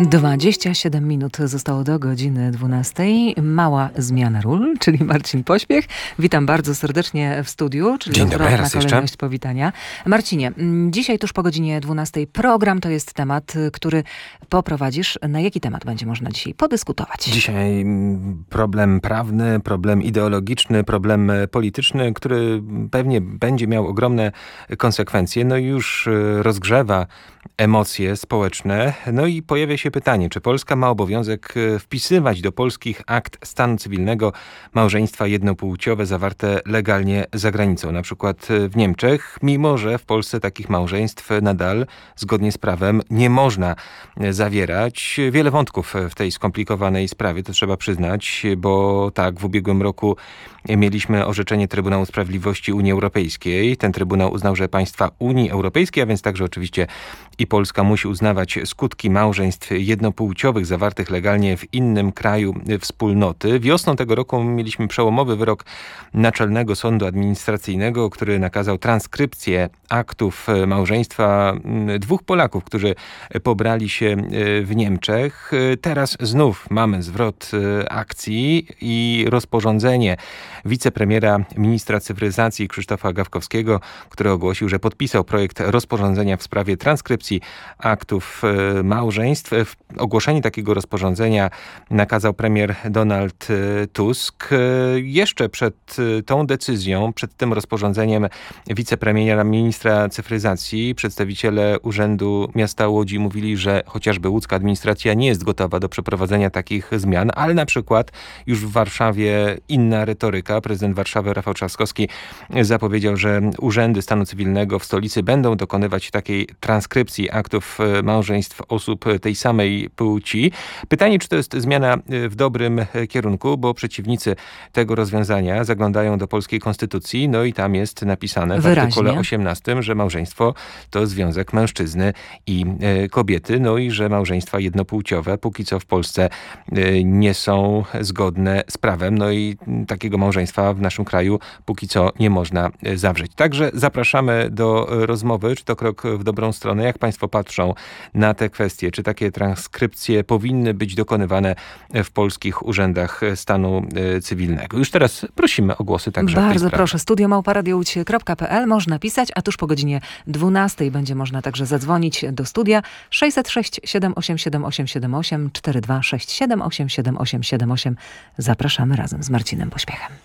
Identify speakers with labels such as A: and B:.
A: 27 minut zostało do godziny 12. Mała zmiana ról, czyli Marcin Pośpiech. Witam bardzo serdecznie w studiu, czyli
B: Dzień dobry, raz
A: kolejność
B: jeszcze.
A: powitania. Marcinie, dzisiaj tuż po godzinie 12 program to jest temat, który poprowadzisz. Na jaki temat będzie można dzisiaj podyskutować?
B: Dzisiaj problem prawny, problem ideologiczny, problem polityczny, który pewnie będzie miał ogromne konsekwencje. No i już rozgrzewa emocje społeczne. No i pojawia się pytanie, czy Polska ma obowiązek wpisywać do polskich akt stanu cywilnego małżeństwa jednopłciowe zawarte legalnie za granicą, na przykład w Niemczech, mimo że w Polsce takich małżeństw nadal zgodnie z prawem nie można zawierać. Wiele wątków w tej skomplikowanej sprawie, to trzeba przyznać, bo tak, w ubiegłym roku mieliśmy orzeczenie Trybunału Sprawiedliwości Unii Europejskiej. Ten Trybunał uznał, że państwa Unii Europejskiej, a więc także oczywiście i Polska, musi uznawać skutki małżeństw jednopłciowych zawartych legalnie w innym kraju wspólnoty. Wiosną tego roku mieliśmy przełomowy wyrok Naczelnego Sądu Administracyjnego, który nakazał transkrypcję aktów małżeństwa dwóch Polaków, którzy pobrali się w Niemczech. Teraz znów mamy zwrot akcji i rozporządzenie wicepremiera, ministra cyfryzacji Krzysztofa Gawkowskiego, który ogłosił, że podpisał projekt rozporządzenia w sprawie transkrypcji aktów małżeństw. Ogłoszenie takiego rozporządzenia nakazał premier Donald Tusk. Jeszcze przed tą decyzją, przed tym rozporządzeniem wicepremiera, ministra cyfryzacji, przedstawiciele Urzędu Miasta Łodzi mówili, że chociażby łódzka administracja nie jest gotowa do przeprowadzenia takich zmian, ale na przykład już w Warszawie inna retoryka. Prezydent Warszawy Rafał Trzaskowski zapowiedział, że urzędy stanu cywilnego w stolicy będą dokonywać takiej transkrypcji aktów małżeństw osób tej samej płci. Pytanie, czy to jest zmiana w dobrym kierunku, bo przeciwnicy tego rozwiązania zaglądają do polskiej konstytucji, no i tam jest napisane w artykule 18, że małżeństwo to związek mężczyzny i kobiety, no i że małżeństwa jednopłciowe póki co w Polsce nie są zgodne z prawem, no i takiego małżeństwa w naszym kraju póki co nie można zawrzeć. Także zapraszamy do rozmowy, czy to krok w dobrą stronę, jak państwo patrzą na te kwestie, czy takie transkrypcje powinny być dokonywane w polskich urzędach stanu cywilnego. Już teraz prosimy o głosy także w tej
A: Bardzo
B: sprawie.
A: proszę, studio@radiowódź.pl można pisać, a tuż po godzinie 12 będzie można także zadzwonić do studia 606 787 878 42 67 878 78. Zapraszamy razem z Marcinem Pośpiechem.